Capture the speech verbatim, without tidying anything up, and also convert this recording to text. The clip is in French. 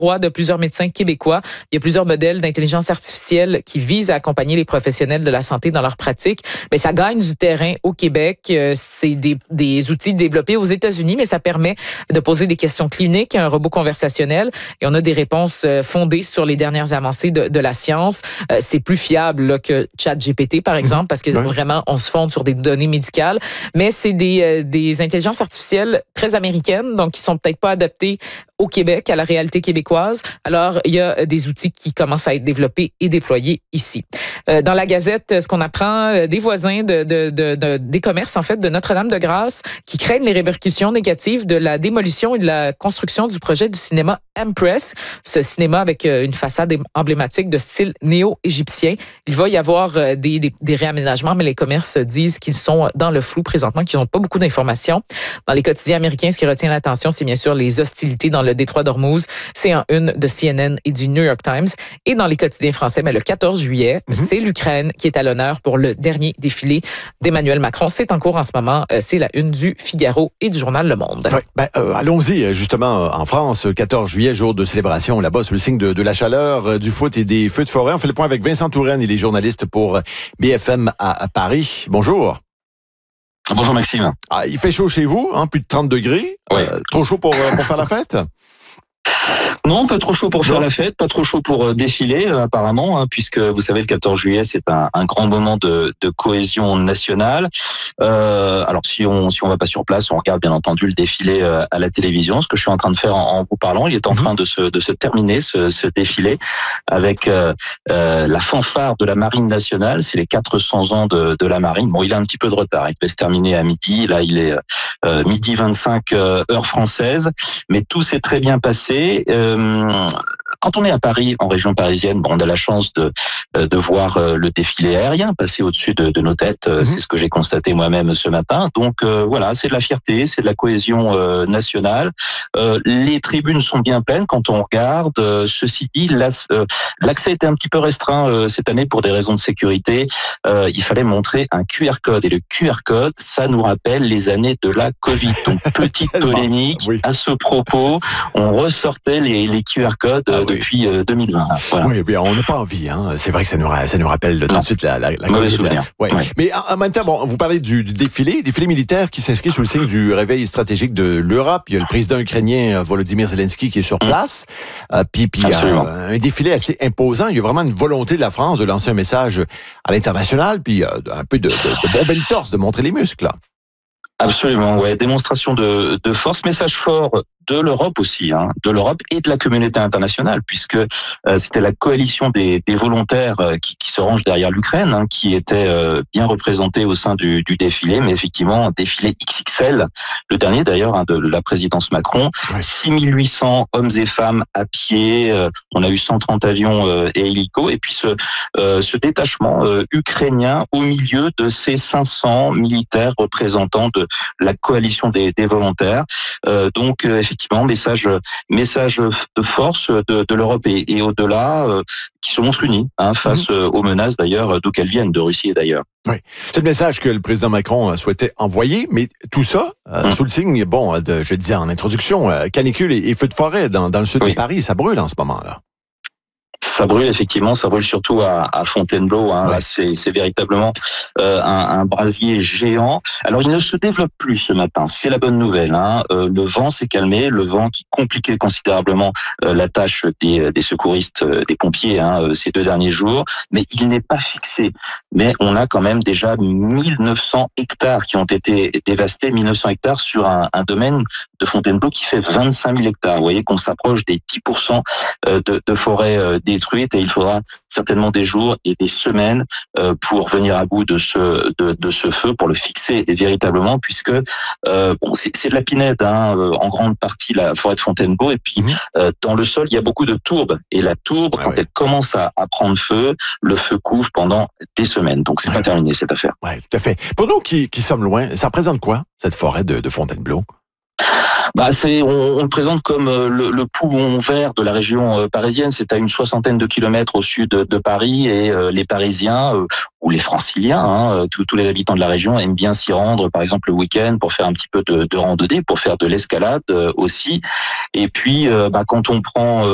de plusieurs médecins québécois. Il y a plusieurs modèles d'intelligence artificielle qui visent à accompagner les professionnels de la santé dans leur pratique. Mais ça gagne du terrain au Québec. C'est des, des outils développés aux États-Unis, mais ça permet de poser des questions cliniques à un robot conversationnel et on a des réponses fondées sur les dernières avancées de, de la science. C'est plus fiable là, que ChatGPT, par exemple, parce que ouais. vraiment, on se fonde sur des données médicales. Mais c'est des, des intelligences artificielles très américaines, donc qui sont peut-être pas adaptées au Québec, à la réalité québécoise. Alors, il y a des outils qui commencent à être développés et déployés ici. Euh, dans la Gazette, ce qu'on apprend euh, des voisins de, de, de, de, des commerces, en fait, de Notre-Dame-de-Grâce, qui craignent les répercussions négatives de la démolition et de la construction du projet du cinéma Empress, ce cinéma avec euh, une façade emblématique de style néo-égyptien. Il va y avoir euh, des, des, des réaménagements, mais les commerces disent qu'ils sont dans le flou présentement, qu'ils n'ont pas beaucoup d'informations. Dans les quotidiens américains, ce qui retient l'attention, c'est bien sûr les hostilités dans le détroit d'Ormuz. C'est en une de C N N et du New York Times. Et dans les quotidiens français, mais le quatorze juillet, mm-hmm. c'est l'Ukraine qui est à l'honneur pour le dernier défilé d'Emmanuel Macron. C'est en cours en ce moment. C'est la une du Figaro et du journal Le Monde. Ouais, ben, euh, allons-y, justement, en France, quatorze juillet, jour de célébration là-bas, sous le signe de, de la chaleur, du foot et des feux de forêt. On fait le point avec Vincent Touraine, il est journaliste pour B F M à, à Paris. Bonjour. Bonjour Maxime. Ah, il fait chaud chez vous, hein, plus de trente degrés. Oui. Euh, trop chaud pour, pour faire la fête? Non, pas trop chaud pour faire non. la fête, pas trop chaud pour défiler euh, apparemment, hein, puisque vous savez le quatorze juillet c'est un, un grand moment de, de cohésion nationale. Euh, alors si on si on va pas sur place, on regarde bien entendu le défilé euh, à la télévision. Ce que je suis en train de faire en, en vous parlant, il est en mmh. train de se de se terminer ce, ce défilé avec euh, euh, la fanfare de la Marine nationale. C'est les quatre cents ans de, de la Marine. Bon, il a un petit peu de retard. Il devait se terminer à midi. Là, il est euh, midi vingt-cinq euh, heure française, mais tout s'est très bien passé. Euh, Quand on est à Paris, en région parisienne, bon, on a la chance de de voir le défilé aérien passer au-dessus de, de nos têtes. Mmh. C'est ce que j'ai constaté moi-même ce matin. Donc euh, voilà, c'est de la fierté, c'est de la cohésion euh, nationale. Euh, les tribunes sont bien pleines quand on regarde. Euh, ceci dit, l'accès était un petit peu restreint euh, cette année pour des raisons de sécurité. Euh, il fallait montrer un Q R code et le Q R code, ça nous rappelle les années de la Covid. Donc petite polémique oui. à ce propos. On ressortait les, les Q R codes ah, oui. depuis euh, deux mille vingt. Voilà. Oui, bien, on n'a pas envie. Hein. C'est vrai que ça nous, ça nous rappelle tout de suite la, la, la Covid. Ouais. Ouais. Mais en, en même temps, bon, vous parlez du, du défilé, défilé militaire qui s'inscrit sous le signe du réveil stratégique de l'Europe. Il y a le président ukrainien Volodymyr Zelensky qui est sur place. Mmh. Euh, puis, puis euh, un défilé assez imposant. Il y a vraiment une volonté de la France de lancer un message à l'international, puis euh, un peu de, de, de bomber le torse, de montrer les muscles. Là. Absolument, ouais. Démonstration de, de force, message fort de l'Europe aussi, hein, de l'Europe et de la communauté internationale, puisque euh, c'était la coalition des, des volontaires euh, qui, qui se rangent derrière l'Ukraine, hein, qui était euh, bien représentée au sein du, du défilé, mais effectivement un défilé X X L, le dernier d'ailleurs hein, de la présidence Macron, ouais. six mille huit cents hommes et femmes à pied, euh, on a eu cent trente avions euh, et hélicos, et puis ce, euh, ce détachement euh, ukrainien au milieu de ces cinq cents militaires représentants de la coalition des, des volontaires. Euh, donc euh, effectivement, message, message de force de, de l'Europe et, et au-delà, euh, qui se montrent unis hein, face mmh. aux menaces d'ailleurs, d'où qu'elles viennent, de Russie et d'ailleurs. Oui, c'est le message que le président Macron souhaitait envoyer, mais tout ça euh, mmh. sous le signe, bon, de, je disais en introduction, euh, canicule et, et feux de forêt dans, dans le sud oui. de Paris, ça brûle en ce moment-là. Ça brûle effectivement, ça brûle surtout à, à Fontainebleau. Hein. Ouais. Là, c'est, c'est véritablement euh, un, un brasier géant. Alors, il ne se développe plus ce matin. C'est la bonne nouvelle. Hein. Euh, le vent s'est calmé, le vent qui compliquait considérablement euh, la tâche des, des secouristes, euh, des pompiers hein, euh, ces deux derniers jours. Mais il n'est pas fixé. Mais on a quand même déjà mille neuf cents hectares qui ont été dévastés, mille neuf cents hectares sur un, un domaine de Fontainebleau qui fait vingt-cinq mille hectares. Vous voyez qu'on s'approche des dix pour cent de, de forêt euh, détruite et il faudra certainement des jours et des semaines euh, pour venir à bout de ce de, de ce feu, pour le fixer véritablement, puisque euh, bon c'est, c'est de la pinède hein, en grande partie la forêt de Fontainebleau, et puis mmh. euh, dans le sol il y a beaucoup de tourbes, et la tourbe ah quand ouais. elle commence à, à prendre feu, le feu couvre pendant des semaines, donc c'est ouais. pas terminé cette affaire. Ouais, tout à fait. Pour nous qui, qui sommes loin, ça représente quoi cette forêt de, de Fontainebleau? Bah c'est, on, on le présente comme le, le poumon vert de la région parisienne. C'est à une soixantaine de kilomètres au sud de, de Paris, et euh, les Parisiens euh, ou les Franciliens, hein, tous, tous les habitants de la région aiment bien s'y rendre, par exemple le week-end, pour faire un petit peu de, de randonnée, pour faire de l'escalade euh, aussi. Et puis, euh, bah, quand on prend euh,